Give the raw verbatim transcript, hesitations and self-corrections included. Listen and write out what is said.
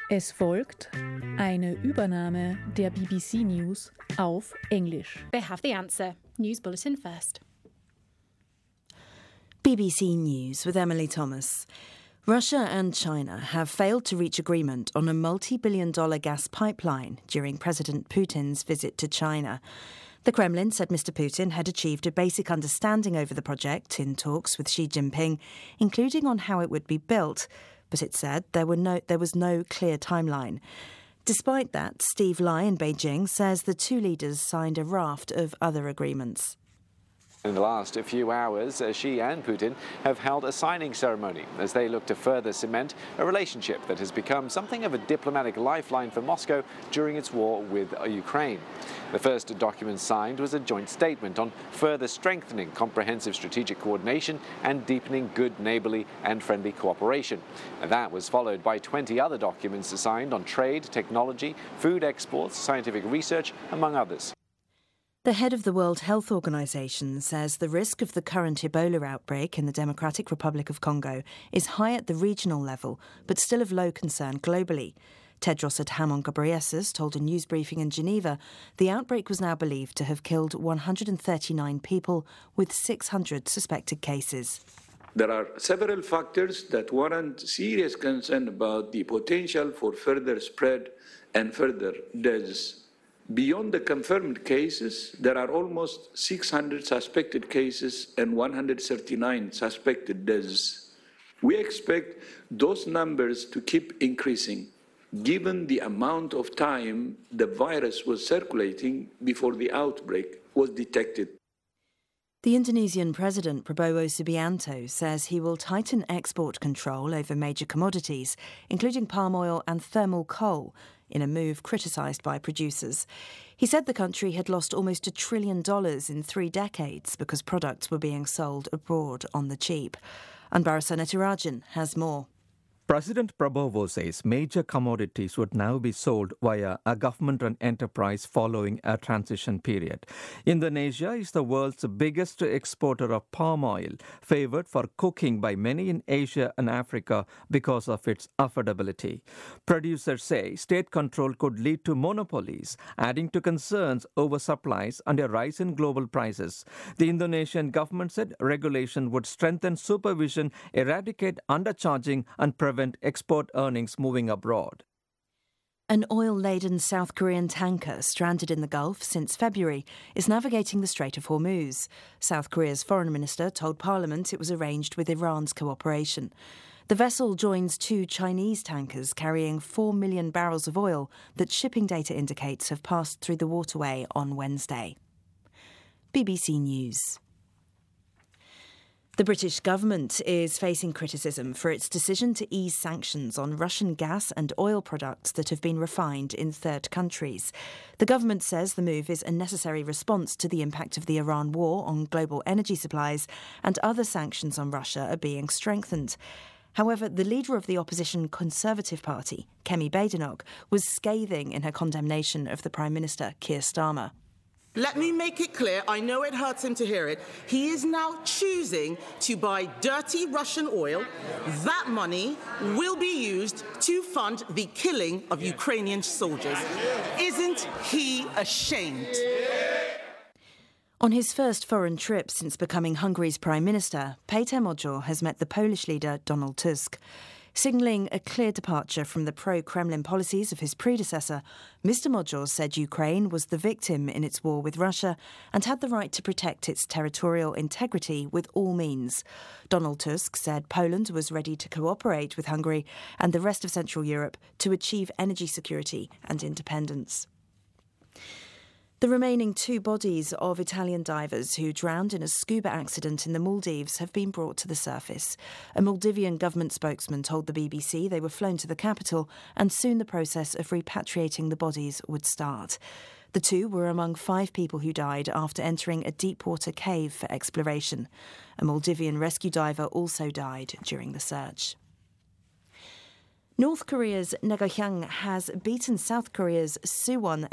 Es folgt eine Übernahme der B B C News auf Englisch. They have the answer. News Bulletin first. B B C News with Emily Thomas. Russia and China have failed to reach agreement on a multi-billion dollar gas pipeline during President Putin's visit to China. The Kremlin said Mister Putin had achieved a basic understanding over the project in talks with Xi Jinping, including on how it would be built, but it said there were no, there was no clear timeline. Despite that, Steve Lai in Beijing says the two leaders signed a raft of other agreements. In the last few hours, uh, Xi and Putin have held a signing ceremony as they look to further cement a relationship that has become something of a diplomatic lifeline for Moscow during its war with uh, Ukraine. The first document signed was a joint statement on further strengthening comprehensive strategic coordination and deepening good neighbourly and friendly cooperation. And that was followed by twenty other documents signed on trade, technology, food exports, scientific research, among others. The head of the World Health Organization says the risk of the current Ebola outbreak in the Democratic Republic of Congo is high at the regional level, but still of low concern globally. Tedros Adhanom Ghebreyesus told a news briefing in Geneva the outbreak was now believed to have killed one hundred thirty-nine people, with six hundred suspected cases. There are several factors that warrant serious concern about the potential for further spread and further deaths. Beyond the confirmed cases, there are almost six hundred suspected cases and one hundred thirty-nine suspected deaths. We expect those numbers to keep increasing, given the amount of time the virus was circulating before the outbreak was detected. The Indonesian President Prabowo Subianto says he will tighten export control over major commodities, including palm oil and thermal coal, in a move criticised by producers. He said the country had lost almost a trillion dollars in three decades because products were being sold abroad on the cheap. Anbarasa Netirajan has more. President Prabowo says major commodities would now be sold via a government-run enterprise following a transition period. Indonesia is the world's biggest exporter of palm oil, favoured for cooking by many in Asia and Africa because of its affordability. Producers say state control could lead to monopolies, adding to concerns over supplies and a rise in global prices. The Indonesian government said regulation would strengthen supervision, eradicate undercharging and prevent export earnings moving abroad. An oil-laden South Korean tanker stranded in the Gulf since February is navigating the Strait of Hormuz. South Korea's foreign minister told Parliament it was arranged with Iran's cooperation. The vessel joins two Chinese tankers carrying four million barrels of oil that shipping data indicates have passed through the waterway on Wednesday. B B C News. The British government is facing criticism for its decision to ease sanctions on Russian gas and oil products that have been refined in third countries. The government says the move is a necessary response to the impact of the Iran war on global energy supplies, and other sanctions on Russia are being strengthened. However, the leader of the opposition Conservative Party, Kemi Badenoch, was scathing in her condemnation of the Prime Minister, Keir Starmer. Let me make it clear, I know it hurts him to hear it, he is now choosing to buy dirty Russian oil. That money will be used to fund the killing of Ukrainian soldiers. Isn't he ashamed? On his first foreign trip since becoming Hungary's Prime Minister, Péter Magyar has met the Polish leader Donald Tusk. Signalling a clear departure from the pro-Kremlin policies of his predecessor, Mister Magyar said Ukraine was the victim in its war with Russia and had the right to protect its territorial integrity with all means. Donald Tusk said Poland was ready to cooperate with Hungary and the rest of Central Europe to achieve energy security and independence. The remaining two bodies of Italian divers who drowned in a scuba accident in the Maldives have been brought to the surface. A Maldivian government spokesman told the B B C they were flown to the capital and soon the process of repatriating the bodies would start. The two were among five people who died after entering a deep-water cave for exploration. A Maldivian rescue diver also died during the search. North Korea's Nagohyang has beaten South Korea's Suwon